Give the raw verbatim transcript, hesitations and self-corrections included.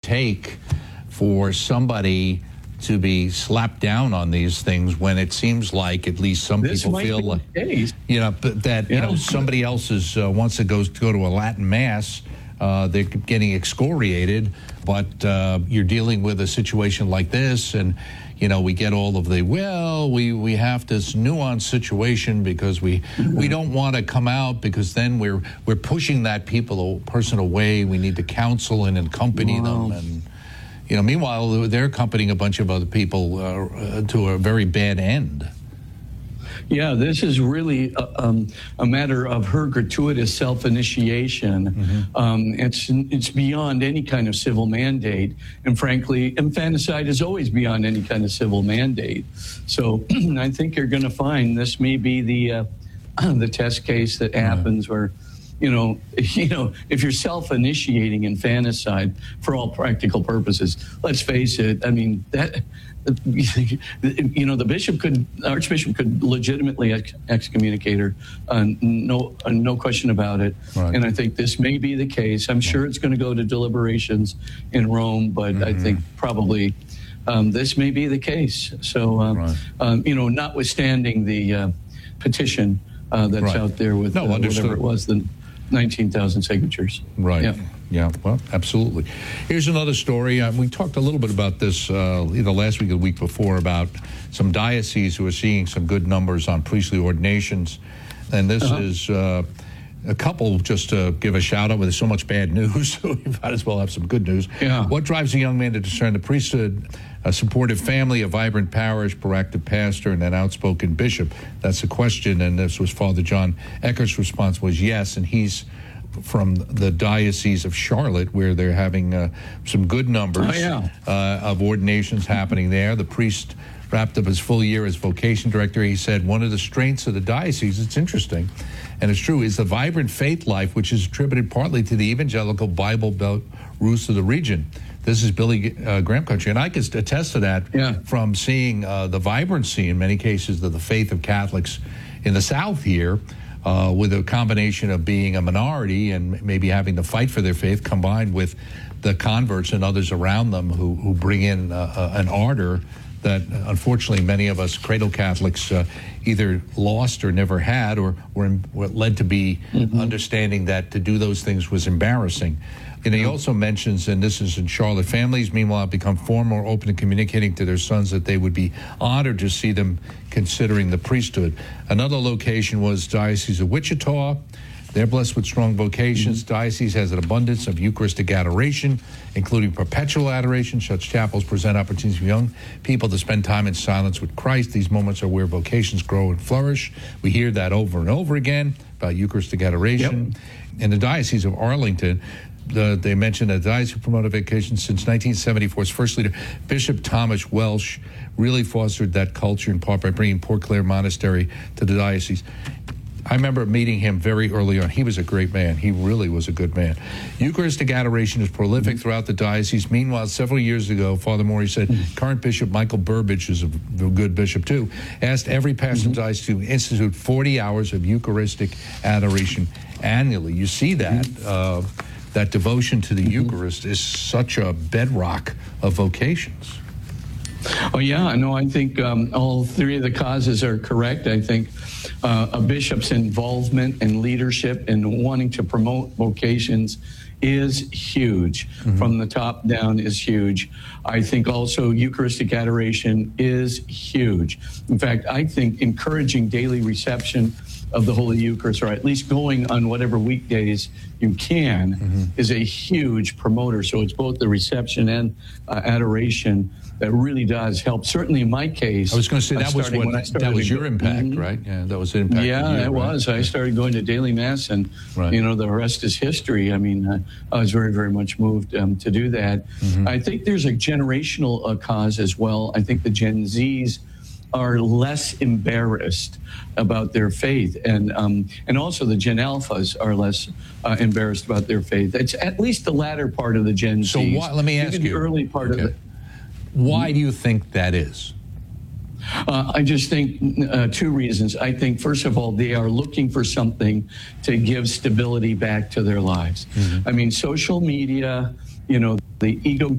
take for somebody to be slapped down on these things when it seems like at least some this people feel like, you know, that, yeah. you know, somebody else is, uh, wants to go, to go to a Latin Mass, uh, they're getting excoriated, but uh, you're dealing with a situation like this, and, you know, we get all of the, well, we, we have this nuanced situation because we mm-hmm. we don't want to come out because then we're we're pushing that people person away. We need to counsel and accompany wow. them, and you know, meanwhile they're accompanying a bunch of other people uh, to a very bad end. Yeah, this is really a, um, a matter of her gratuitous self-initiation. Mm-hmm. Um, it's it's beyond any kind of civil mandate, and frankly, infanticide is always beyond any kind of civil mandate. So I think you're going to find this may be the uh, the test case that happens mm-hmm. where. You know, you know, if you're self-initiating infanticide for all practical purposes, let's face it. I mean, that you know, the bishop could, archbishop could legitimately ex- excommunicate her, uh, no, uh, no question about it. Right. And I think this may be the case. I'm sure it's going to go to deliberations in Rome, but mm-hmm. I think probably um, this may be the case. So, uh, right. um, you know, notwithstanding the uh, petition uh, that's right. out there with no, uh, whatever it was, the nineteen thousand signatures. Right. Yeah. Yeah. Well, absolutely. Here's another story. Uh, we talked a little bit about this uh, either last week or the week before about some dioceses who are seeing some good numbers on priestly ordinations. And this uh-huh. is uh, a couple, just to give a shout out, with so much bad news, so we might as well have some good news. Yeah. What drives a young man to discern the priesthood? A supportive family, a vibrant parish, proactive pastor, and an outspoken bishop. That's the question, and this was Father John Eckert's response was yes, and he's from the Diocese of Charlotte, where they're having uh, some good numbers oh, yeah. uh, of ordinations happening there. The priest wrapped up his full year as vocation director. He said one of the strengths of the diocese, it's interesting, and it's true, is the vibrant faith life, which is attributed partly to the evangelical Bible Belt roots of the region. This is Billy uh, Graham country, and I can attest to that yeah. from seeing uh, the vibrancy in many cases of the faith of Catholics in the South here, uh, with a combination of being a minority and maybe having to fight for their faith, combined with the converts and others around them who, who bring in uh, an ardor that unfortunately many of us cradle Catholics uh, either lost or never had, or were, were led to be mm-hmm. understanding that to do those things was embarrassing. And he also mentions, and this is in Charlotte, families, meanwhile, have become far more open in communicating to their sons that they would be honored to see them considering the priesthood. Another location was Diocese of Wichita. They're blessed with strong vocations. Mm-hmm. Diocese has an abundance of Eucharistic adoration, including perpetual adoration. Such chapels present opportunities for young people to spend time in silence with Christ. These moments are where vocations grow and flourish. We hear that over and over again about Eucharistic adoration. Yep. In the Diocese of Arlington, The, they mentioned that the diocese who promoted vocation since nineteen seventy-four's first leader, Bishop Thomas Welsh, really fostered that culture in part by bringing Port Clare Monastery to the diocese. I remember meeting him very early on. He was a great man. He really was a good man. Eucharistic adoration is prolific mm-hmm. throughout the diocese. Meanwhile, several years ago, Father Morey said, mm-hmm. current Bishop Michael Burbidge, who's a, a good bishop too, asked every pastor in mm-hmm. the diocese to institute forty hours of Eucharistic adoration annually. You see that. Mm-hmm. Uh, that devotion to the mm-hmm. Eucharist is such a bedrock of vocations. Oh, yeah. No, I think um, all three of the causes are correct. I think uh, a bishop's involvement and leadership in wanting to promote vocations is huge. Mm-hmm. From the top down is huge. I think also Eucharistic adoration is huge. In fact, I think encouraging daily reception of the Holy Eucharist, or at least going on whatever weekdays you can, mm-hmm. is a huge promoter. So it's both the reception and uh, adoration that really does help. Certainly in my case, I was going to say that was what that was your impact, mm-hmm. right? Yeah, that was the impact. Yeah, you, it right? was. I started going to daily mass, and right. you know, the rest is history. I mean, uh, I was very, very much moved um, to do that. Mm-hmm. I think there's a generational uh, cause as well. I think the Gen Zs are less embarrassed about their faith, and um, and also the Gen Alphas are less uh, embarrassed about their faith. It's at least the latter part of the Gen So Zs. why, let me ask Even you, the early part okay. of it. Why do you think that is? Uh, I just think uh, two reasons. I think, first of all, they are looking for something to give stability back to their lives. Mm-hmm. I mean, social media, you know, the ego